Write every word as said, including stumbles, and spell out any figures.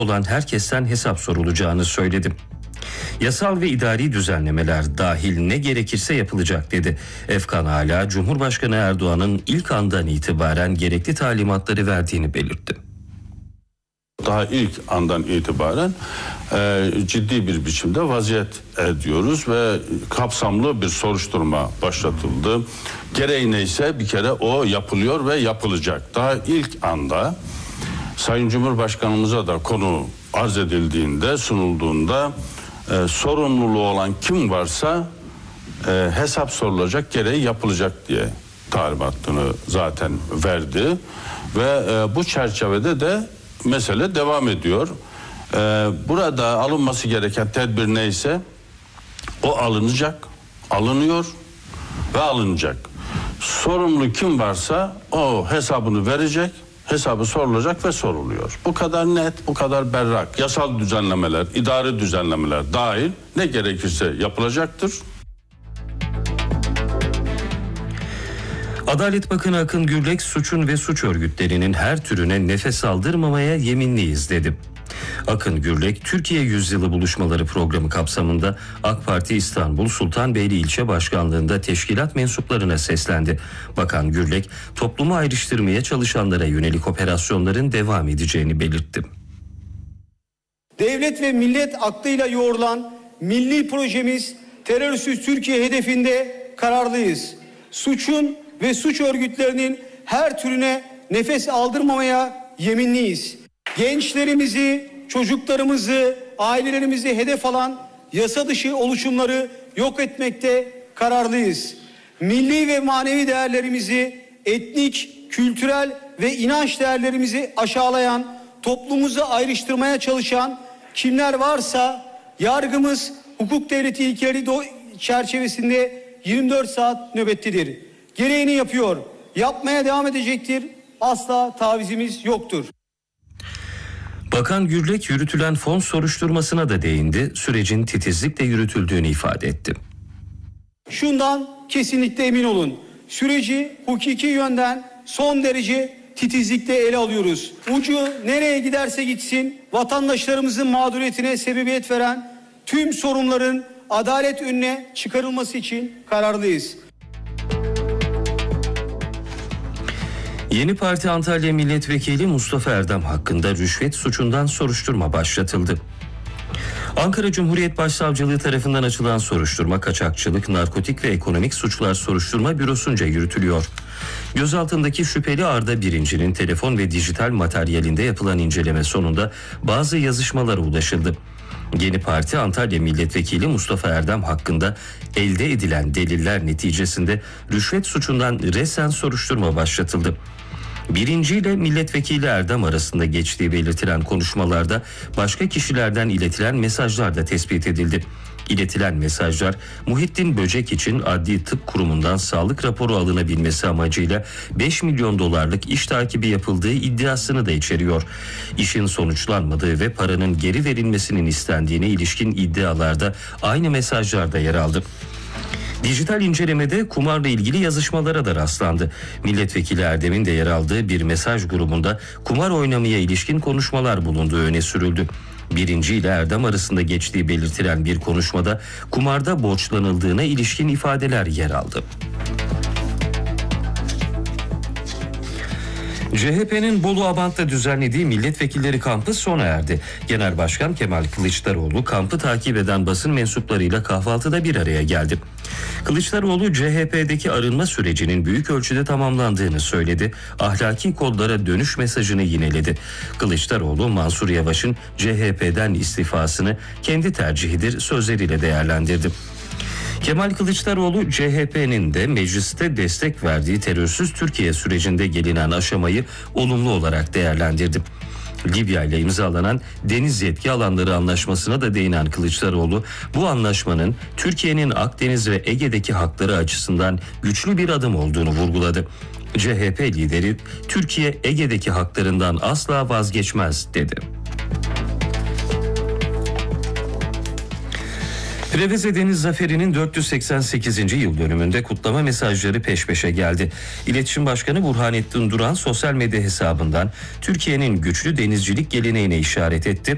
olan herkesten hesap sorulacağını söyledi. Yasal ve idari düzenlemeler dahil ne gerekirse yapılacak dedi. Efkan Ala, Cumhurbaşkanı Erdoğan'ın ilk andan itibaren gerekli talimatları verdiğini belirtti. Daha ilk andan itibaren e, ciddi bir biçimde vaziyet ediyoruz ve kapsamlı bir soruşturma başlatıldı. Gereği neyse bir kere o yapılıyor ve yapılacak. Daha ilk anda Sayın Cumhurbaşkanımıza da konu arz edildiğinde, sunulduğunda e, sorumluluğu olan kim varsa e, hesap sorulacak, gereği yapılacak diye talimatını zaten verdi ve e, bu çerçevede de mesele devam ediyor. Ee, burada alınması gereken tedbir neyse o alınacak, alınıyor ve alınacak. Sorumlu kim varsa o hesabını verecek, hesabı sorulacak ve soruluyor. Bu kadar net, bu kadar berrak. Yasal düzenlemeler, idari düzenlemeler dahil ne gerekirse yapılacaktır. Adalet Bakanı Akın Gürlek, suçun ve suç örgütlerinin her türüne nefes aldırmamaya yeminliyiz dedi. Akın Gürlek, Türkiye Yüzyılı Buluşmaları programı kapsamında AK Parti İstanbul Sultanbeyli İlçe Başkanlığı'nda teşkilat mensuplarına seslendi. Bakan Gürlek, toplumu ayrıştırmaya çalışanlara yönelik operasyonların devam edeceğini belirtti. Devlet ve millet aklıyla yoğrulan milli projemiz terörsüz Türkiye hedefinde kararlıyız. Suçun ve suç örgütlerinin her türüne nefes aldırmamaya yeminliyiz. Gençlerimizi, çocuklarımızı, ailelerimizi hedef alan yasa dışı oluşumları yok etmekte kararlıyız. Milli ve manevi değerlerimizi, etnik, kültürel ve inanç değerlerimizi aşağılayan, toplumumuzu ayrıştırmaya çalışan kimler varsa yargımız hukuk devleti ilkeleri çerçevesinde yirmi dört saat nöbettedir. Gereğini yapıyor, yapmaya devam edecektir. Asla tavizimiz yoktur. Bakan Gürlek yürütülen fon soruşturmasına da değindi, sürecin titizlikle yürütüldüğünü ifade etti. Şundan kesinlikle emin olun, süreci hukuki yönden son derece titizlikle ele alıyoruz. Ucu nereye giderse gitsin, vatandaşlarımızın mağduriyetine sebebiyet veren tüm sorunların adalet önüne çıkarılması için kararlıyız. Yeni Parti Antalya Milletvekili Mustafa Erdem hakkında rüşvet suçundan soruşturma başlatıldı. Ankara Cumhuriyet Başsavcılığı tarafından açılan soruşturma, kaçakçılık, narkotik ve ekonomik suçlar soruşturma bürosunca yürütülüyor. Gözaltındaki şüpheli Arda Birinci'nin telefon ve dijital materyalinde yapılan inceleme sonunda bazı yazışmalara ulaşıldı. Yeni Parti Antalya Milletvekili Mustafa Erdem hakkında elde edilen deliller neticesinde rüşvet suçundan resen soruşturma başlatıldı. Birinci ile milletvekili Erdem arasında geçtiği belirtilen konuşmalarda başka kişilerden iletilen mesajlar da tespit edildi. İletilen mesajlar Muhittin Böcek için Adli Tıp Kurumu'ndan sağlık raporu alınabilmesi amacıyla beş milyon dolarlık iş takibi yapıldığı iddiasını da içeriyor. İşin sonuçlanmadığı ve paranın geri verilmesinin istendiğine ilişkin iddialarda aynı mesajlarda yer aldı. Dijital incelemede kumarla ilgili yazışmalara da rastlandı. Milletvekili Erdem'in de yer aldığı bir mesaj grubunda kumar oynamaya ilişkin konuşmalar bulunduğu öne sürüldü. Birinci ile Erdem arasında geçtiği belirtilen bir konuşmada kumarda borçlanıldığına ilişkin ifadeler yer aldı. C H P'nin Bolu Abant'ta düzenlediği milletvekilleri kampı sona erdi. Genel Başkan Kemal Kılıçdaroğlu kampı takip eden basın mensuplarıyla kahvaltıda bir araya geldi. Kılıçdaroğlu C H P'deki arınma sürecinin büyük ölçüde tamamlandığını söyledi. Ahlaki kodlara dönüş mesajını yineledi. Kılıçdaroğlu Mansur Yavaş'ın C H P'den istifasını kendi tercihidir sözleriyle değerlendirdi. Kemal Kılıçdaroğlu C H P'nin de mecliste destek verdiği terörsüz Türkiye sürecinde gelinen aşamayı olumlu olarak değerlendirdi. Libya ile imzalanan deniz yetki alanları anlaşmasına da değinen Kılıçdaroğlu, bu anlaşmanın Türkiye'nin Akdeniz ve Ege'deki hakları açısından güçlü bir adım olduğunu vurguladı. C H P lideri, Türkiye Ege'deki haklarından asla vazgeçmez dedi. Preveze Deniz Zaferi'nin dört yüz seksen sekizinci yıl dönümünde kutlama mesajları peş peşe geldi. İletişim Başkanı Burhanettin Duran sosyal medya hesabından Türkiye'nin güçlü denizcilik geleneğine işaret etti.